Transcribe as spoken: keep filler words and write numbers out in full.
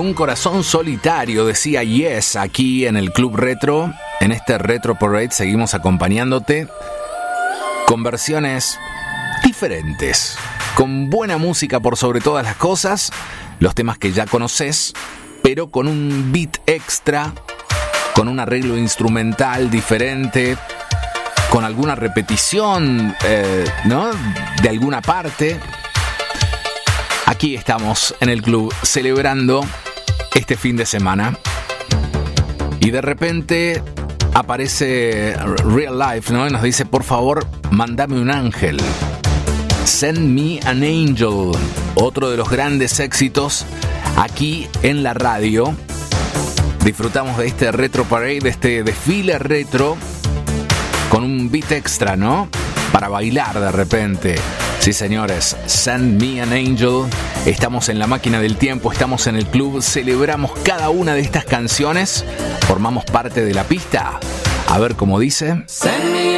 Un corazón solitario, decía Yes, aquí en el Club Retro. En este Retro Parade seguimos acompañándote con versiones diferentes, con buena música por sobre todas las cosas, los temas que ya conoces, pero con un beat extra, con un arreglo instrumental diferente, con alguna repetición, eh, ¿no?, de alguna parte. Aquí estamos en el club celebrando este fin de semana y de repente aparece Real Life, ¿no?, y nos dice: por favor, mándame un ángel. Send me an angel, otro de los grandes éxitos aquí en la radio. Disfrutamos de este Retro Parade, de este desfile retro con un beat extra, ¿no?, para bailar de repente. Sí, señores, Send Me an Angel. Estamos en la máquina del tiempo, estamos en el club, celebramos cada una de estas canciones, formamos parte de la pista. A ver cómo dice. Send me